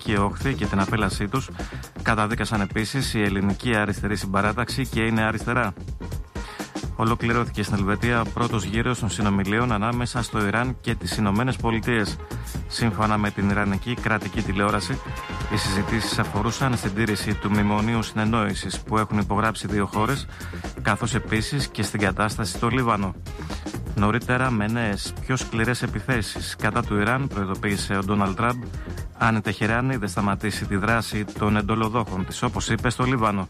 Ανατολική Όχθη και την απέλασή τους καταδίκασαν επίσης η Ελληνική Αριστερή Συμπαράταξη και Είναι Αριστερά. Ολοκληρώθηκε στην Ελβετία ο πρώτος γύρος των συνομιλίων ανάμεσα στο Ιράν και τις Ηνωμένες Πολιτείες. Σύμφωνα με την Ιρανική κρατική τηλεόραση, οι συζητήσεις αφορούσαν στην τήρηση του μνημονίου συνεννόησης που έχουν υπογράψει δύο χώρες, καθώς επίσης και στην κατάσταση στο Λίβανο. Νωρίτερα, με νέες πιο σκληρές επιθέσεις κατά του Ιράν, προειδοποίησε ο Ντόναλντ Τραμπ αν η Τεχεράνη δεν σταματήσει τη δράση των εντολοδόχων της, όπως είπε, στο Λίβανο.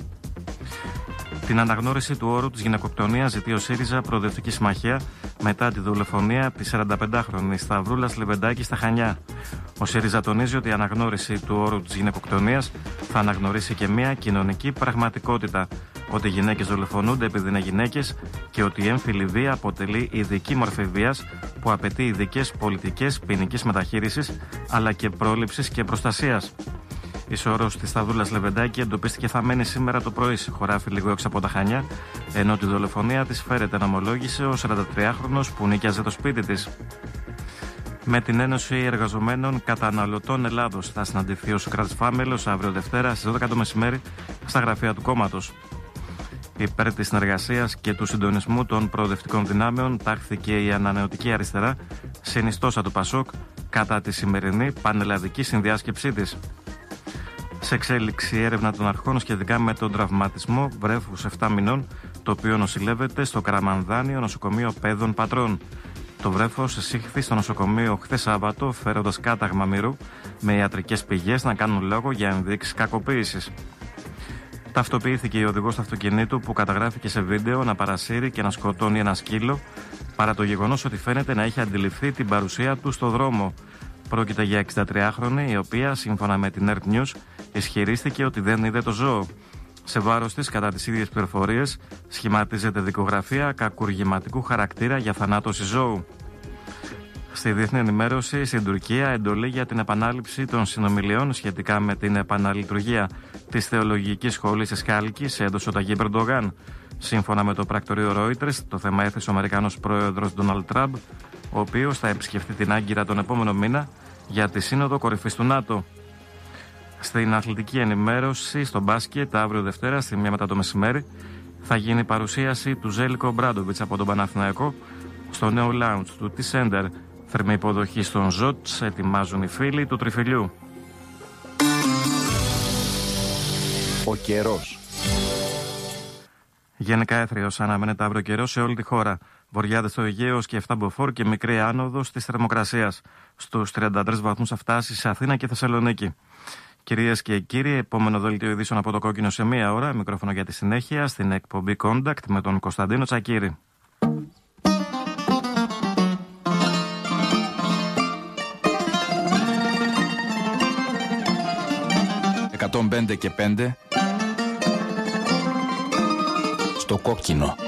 Την αναγνώριση του όρου της γυναικοκτονίας ζητεί ο ΣΥΡΙΖΑ Προοδευτική Συμμαχία μετά τη δολοφονία της 45χρονης Σταυρούλας Λεβεντάκη στα Χανιά. Ο ΣΥΡΙΖΑ τονίζει ότι η αναγνώριση του όρου της γυναικοκτονίας θα αναγνωρίσει και μια κοινωνική πραγματικότητα, ότι οι γυναίκες δολοφονούνται επειδή είναι γυναίκες και ότι η έμφυλη βία αποτελεί ειδική μορφή βίας που απαιτεί ειδικές πολιτικές ποινικής μεταχείρισης αλλά και πρόληψης και προστασίας. Η σώρος της Σταυρούλας Λεβεντάκη εντοπίστηκε θαμμένη σήμερα το πρωί σε χωράφι λίγο έξω από τα Χανιά, ενώ τη δολοφονία της φέρεται να ομολόγησε ο 43χρονος που νοικιάζε το σπίτι της. Με την Ένωση Εργαζομένων Καταναλωτών Ελλάδος θα συναντηθεί ο Σοκράτης Φάμελος αύριο Δευτέρα στις 12 το μεσημέρι στα γραφεία του κόμματος. Υπέρ της συνεργασίας και του συντονισμού των προοδευτικών δυνάμεων τάχθηκε η Ανανεωτική Αριστερά, συνιστόσα του ΠΑΣΟΚ, κατά τη σημερινή πανελλαδική συνδιάσκεψή της. Σε εξέλιξη έρευνα των αρχών σχετικά με τον τραυματισμό βρέφους 7 μηνών, το οποίο νοσηλεύεται στο Καραμανδάνιο Νοσοκομείο Παιδών Πατρών. Το βρέφος εισήχθη στο νοσοκομείο χθες Σάββατο, φέροντας κάταγμα μυρού, με ιατρικές πηγές να κάνουν λόγο για ενδείξεις κακοποίησης. Ταυτοποιήθηκε ο οδηγός του αυτοκινήτου που καταγράφηκε σε βίντεο να παρασύρει και να σκοτώνει ένα σκύλο, παρά το γεγονός ότι φαίνεται να έχει αντιληφθεί την παρουσία του στο δρόμο. Πρόκειται για 63χρονη, η οποία, σύμφωνα με την Earth News, ισχυρίστηκε ότι δεν είδε το ζώο. Σε βάρος της, κατά τις ίδιες πληροφορίες, σχηματίζεται δικογραφία κακουργηματικού χαρακτήρα για θανάτωση ζώου. Στη διεθνή ενημέρωση, στην Τουρκία, εντολή για την επανάληψη των συνομιλιών σχετικά με την επαναλειτουργία της θεολογικής σχολής της Χάλκης έδωσε ο Ταγίπ Ερντογάν. Σύμφωνα με το πρακτορείο Reuters, το θέμα έθεσε ο Αμερικανός πρόεδρος Ντόναλντ Τραμπ, ο οποίος θα επισκεφτεί την Άγκυρα τον επόμενο μήνα για τη Σύνοδο Κορυφής του ΝΑΤΟ. Στην αθλητική ενημέρωση, στο μπάσκετ, αύριο Δευτέρα, στη 1 μετά το μεσημέρι, θα γίνει παρουσίαση του Ζέλικο Μπράντοβιτς από τον Παναθηναϊκό στο νέο lounge του T-Center. Θερμή υποδοχή στον Ζότς ετοιμάζουν οι φίλοι του Τριφυλιού. Ο καιρός. Γενικά έθριος αναμένεται αύριο καιρός σε όλη τη χώρα. Βορειάδες στο Αιγαίος και 7 μποφόρ και μικρή άνοδος της θερμοκρασίας. Στους 33 βαθμούς θα φτάσει σε Αθήνα και Θεσσαλονίκη. Κυρίες και κύριοι, επόμενο δελτίο ειδήσεων από το Κόκκινο σε 1 ώρα. Μικρόφωνο για τη συνέχεια στην εκπομπή Contact με τον Κωνσταντίνο Τσακίρη. 105 και 5 στο Κόκκινο.